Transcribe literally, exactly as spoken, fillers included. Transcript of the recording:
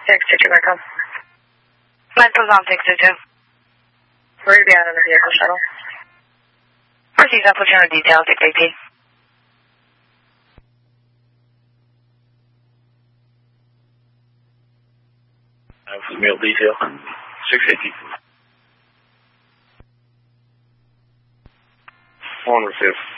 six two two, Echo. Mental's on six two two. Where are you at on the vehicle shuttle? Proceed, I'll put you on the details, six eighty. Alpha Male detail, six eighty. On receive.